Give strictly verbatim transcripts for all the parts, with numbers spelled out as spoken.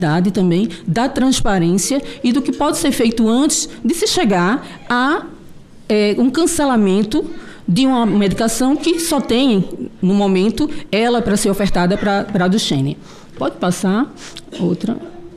também da transparência e do que pode ser feito antes de se chegar a é, um cancelamento de uma medicação que só tem, no momento, ela para ser ofertada para a Duchenne. Pode passar outra.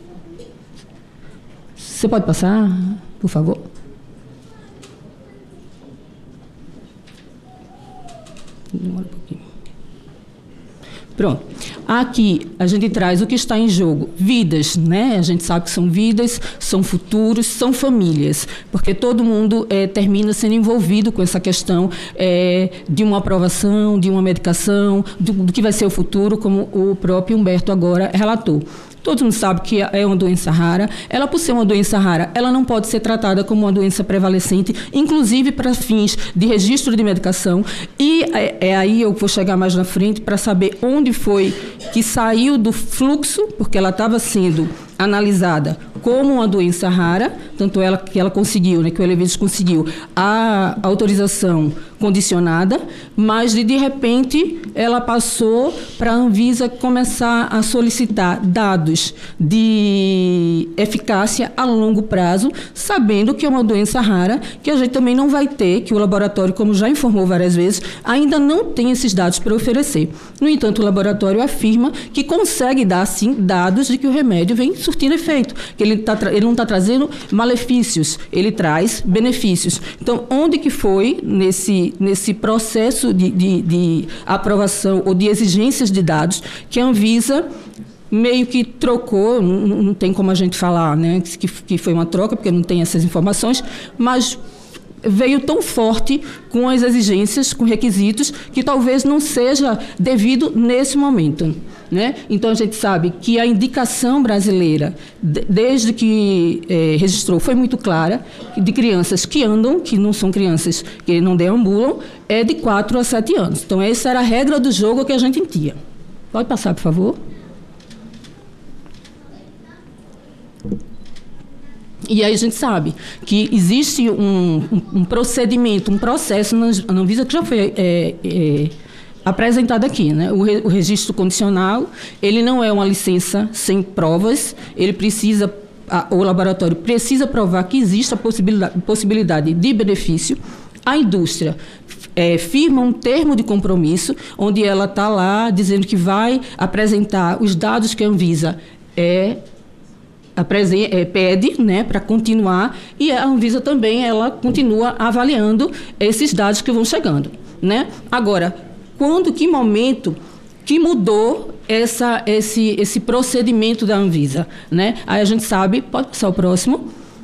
Você pode passar, por favor? Demora um pouquinho. Pronto. Aqui a gente traz o que está em jogo. Vidas, né? A gente sabe que são vidas, são futuros, são famílias, porque todo mundo é, termina sendo envolvido com essa questão é, de uma aprovação, de uma medicação, do, do que vai ser o futuro, como o próprio Humberto agora relatou. Todo mundo sabe que é uma doença rara. Ela, por ser uma doença rara, ela não pode ser tratada como uma doença prevalecente, inclusive para fins de registro de medicação. E é, é aí eu vou chegar mais na frente para saber onde foi que saiu do fluxo, porque ela estava sendo analisada como uma doença rara, tanto ela que ela conseguiu, né, que o Elevides conseguiu a autorização condicionada, mas de, de repente ela passou para a Anvisa começar a solicitar dados de eficácia a longo prazo, sabendo que é uma doença rara, que a gente também não vai ter, que o laboratório, como já informou várias vezes, ainda não tem esses dados para oferecer. No entanto, o laboratório afirma que consegue dar, sim, dados de que o remédio vem surtindo efeito, que ele, tá, ele não está trazendo malefícios, ele traz benefícios. Então, onde que foi nesse, nesse processo de, de, de aprovação ou de exigências de dados que a Anvisa meio que trocou, não, não tem como a gente falar, né, que, que foi uma troca, porque não tem essas informações, mas veio tão forte com as exigências, com requisitos, que talvez não seja devido nesse momento, né? Então, a gente sabe que a indicação brasileira, desde que é, registrou, foi muito clara, de crianças que andam, que não são crianças que não deambulam, é de quatro a sete anos. Então, essa era a regra do jogo que a gente tinha. Pode passar, por favor. E aí a gente sabe que existe um, um, um procedimento, um processo na Anvisa que já foi é, é, apresentado aqui, né? O, re, o registro condicional, ele não é uma licença sem provas, ele precisa, a, o laboratório precisa provar que existe a possibilidade, possibilidade de benefício. A indústria é, firma um termo de compromisso, onde ela está lá dizendo que vai apresentar os dados que a Anvisa é, É, pede, né, para continuar, e a Anvisa também ela continua avaliando esses dados que vão chegando, né? Agora, quando, que momento que mudou essa, esse, esse procedimento da Anvisa, né? Aí a gente sabe, pode passar o próximo,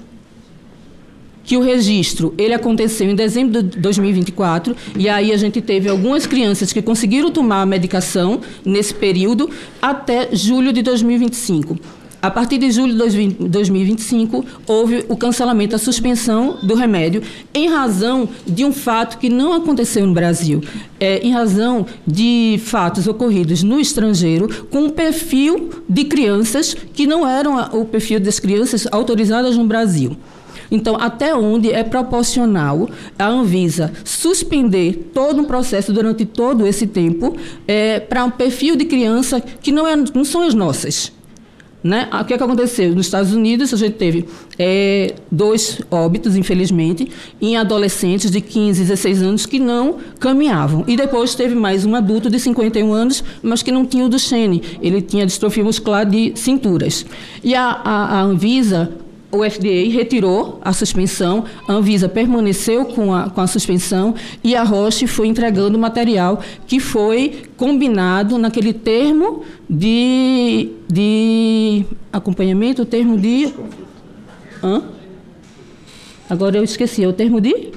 que o registro ele aconteceu em dezembro de dois mil e vinte e quatro, e aí a gente teve algumas crianças que conseguiram tomar a medicação nesse período até julho de dois mil e vinte e cinco. A partir de julho de dois mil e vinte e cinco, houve o cancelamento, a suspensão do remédio, em razão de um fato que não aconteceu no Brasil, é, em razão de fatos ocorridos no estrangeiro, com um perfil de crianças que não eram o perfil das crianças autorizadas no Brasil. Então, até onde é proporcional a Anvisa suspender todo um processo durante todo esse tempo é, para um perfil de criança que não, é, não são as nossas. Né? O que, é que aconteceu? Nos Estados Unidos, a gente teve é, dois óbitos, infelizmente, em adolescentes de quinze, dezesseis anos que não caminhavam. E depois teve mais um adulto de cinquenta e um anos, mas que não tinha o Duchenne. Ele tinha distrofia muscular de cinturas. E a, a, a Anvisa, o F D A, retirou a suspensão, a Anvisa permaneceu com a, com a suspensão e a Roche foi entregando o material que foi combinado naquele termo de, de acompanhamento, o termo de... Hã? Agora eu esqueci, é o termo de...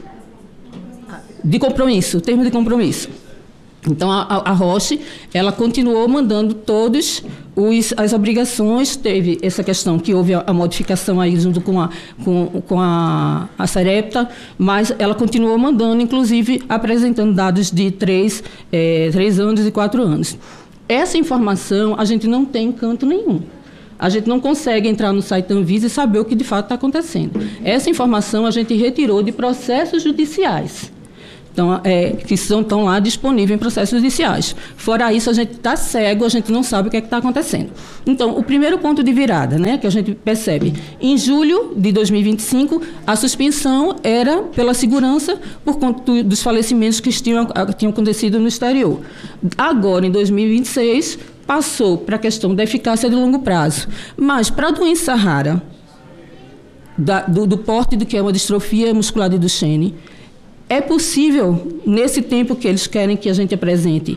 De compromisso, o termo de compromisso. Então, a, a Roche, ela continuou mandando todos os, as obrigações, teve essa questão que houve a, a modificação aí junto com a, com, com a, a Sarepta, mas ela continuou mandando, inclusive, apresentando dados de três, é, três anos e quatro anos. Essa informação a gente não tem em canto nenhum. A gente não consegue entrar no site da Anvisa e saber o que de fato está acontecendo. Essa informação a gente retirou de processos judiciais. Então, é, que são, estão lá disponíveis em processos judiciais. Fora isso, a gente está cego, a gente não sabe o que é está acontecendo. Então, o primeiro ponto de virada, né, que a gente percebe, em julho de dois mil e vinte e cinco, a suspensão era pela segurança por conta dos falecimentos que tinham, tinham acontecido no exterior. Agora, em dois mil e vinte e seis, passou para a questão da eficácia de longo prazo. Mas, para a doença rara, da, do, do porte do que é uma distrofia muscular de Duchenne, é possível, nesse tempo que eles querem que a gente apresente,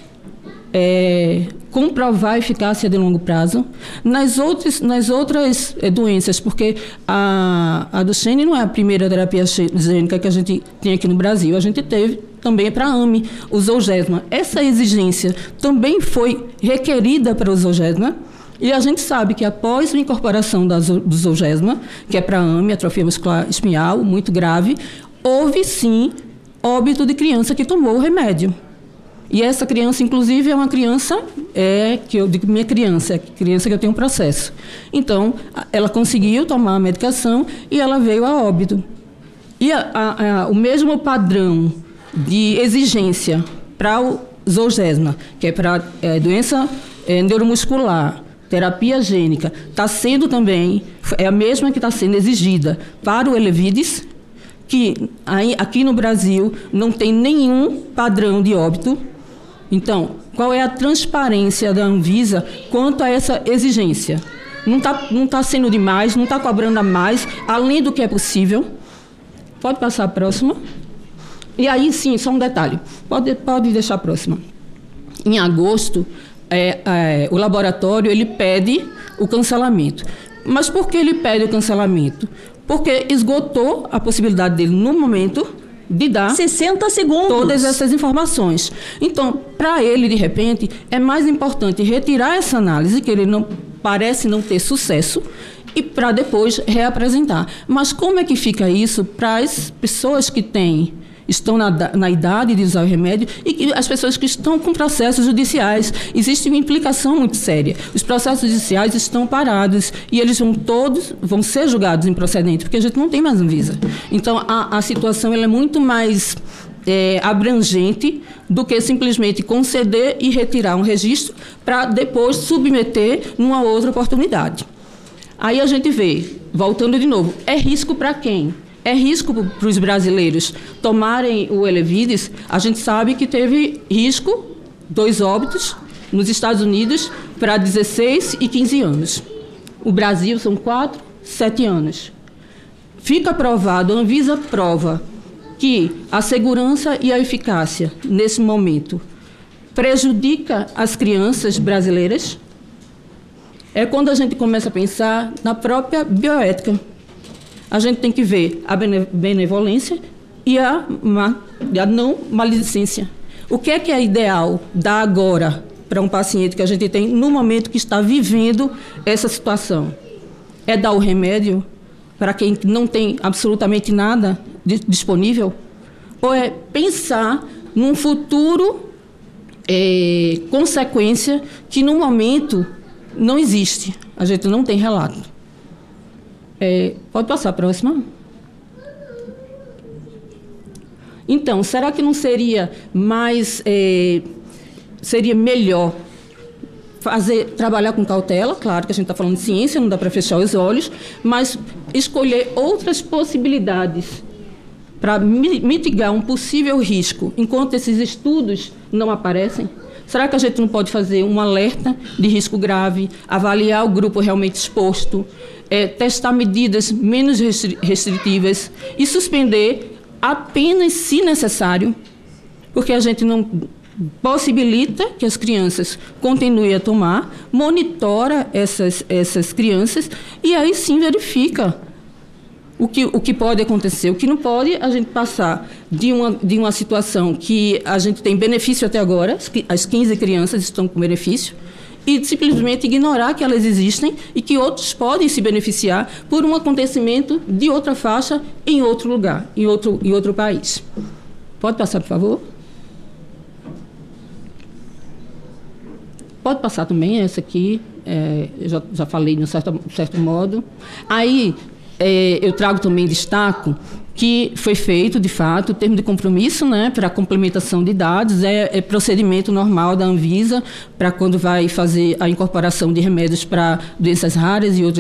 é, comprovar a eficácia de longo prazo nas outras, nas outras é, doenças, porque a, a Duchenne não é a primeira terapia gênica que a gente tem aqui no Brasil. A gente teve também para a A M E, o Zolgensma. Essa exigência também foi requerida para o Zolgensma, e a gente sabe que após a incorporação da, do Zolgensma, que é para a A M E, atrofia muscular espinhal, muito grave, houve, sim, óbito de criança que tomou o remédio. E essa criança, inclusive, é uma criança, é, que eu digo minha criança, é criança que eu tenho um processo. Então, ela conseguiu tomar a medicação e ela veio a óbito. E a, a, a, o mesmo padrão de exigência para o Zolgensma, que é para é, doença é, neuromuscular, terapia gênica, está sendo também, é a mesma que está sendo exigida para o Elevidys, que aí, aqui no Brasil não tem nenhum padrão de óbito. Então, qual é a transparência da Anvisa quanto a essa exigência? Não está não tá sendo demais, não está cobrando a mais, além do que é possível. Pode passar a próxima. E aí, sim, só um detalhe. Pode, pode deixar a próxima. Em agosto, é, é, o laboratório ele pede o cancelamento. Mas por que ele pede o cancelamento? Porque esgotou a possibilidade dele, no momento, de dar sessenta segundos. Todas essas informações. Então, para ele, de repente, é mais importante retirar essa análise, que ele não parece não ter sucesso, e para depois reapresentar. Mas como é que fica isso para as pessoas que têm, estão na, na idade de usar o remédio e que, as pessoas que estão com processos judiciais? Existe uma implicação muito séria. Os processos judiciais estão parados e eles vão todos vão ser julgados improcedentes, porque a gente não tem mais Anvisa. Então, a, a situação ela é muito mais é, abrangente do que simplesmente conceder e retirar um registro para depois submeter numa outra oportunidade. Aí a gente vê, voltando de novo, é risco para quem? É risco para os brasileiros tomarem o Elevidys. A gente sabe que teve risco, dois óbitos, nos Estados Unidos, para dezesseis e quinze anos. O Brasil são quatro, sete anos. Fica provado, a Anvisa prova que a segurança e a eficácia, nesse momento, prejudica as crianças brasileiras. É quando a gente começa a pensar na própria bioética. A gente tem que ver a benevolência e a, a não maledicência. O que é que é ideal dar agora para um paciente que a gente tem no momento que está vivendo essa situação? É dar o remédio para quem não tem absolutamente nada disponível? Ou é pensar num futuro é, consequência que no momento não existe? A gente não tem relato. É, pode passar a próxima? Então, será que não seria mais, é, seria melhor fazer, trabalhar com cautela? Claro que a gente está falando de ciência, não dá para fechar os olhos, mas escolher outras possibilidades para mitigar um possível risco, enquanto esses estudos não aparecem? Será que a gente não pode fazer um alerta de risco grave, avaliar o grupo realmente exposto, é, testar medidas menos restritivas e suspender apenas se necessário, porque a gente não possibilita que as crianças continuem a tomar, monitora essas, essas crianças e aí sim verifica o que, o que pode acontecer. O que não pode, a gente passar de uma, de uma situação que a gente tem benefício até agora, as quinze crianças estão com benefício, e simplesmente ignorar que elas existem e que outros podem se beneficiar por um acontecimento de outra faixa em outro lugar, em outro, em outro país. Pode passar, por favor? Pode passar também essa aqui, é, eu já, já falei de um certo, certo modo. Aí, é, eu trago também destaco que foi feito, de fato, o termo de compromisso, né, para a complementação de dados, é, é procedimento normal da Anvisa para quando vai fazer a incorporação de remédios para doenças raras e outras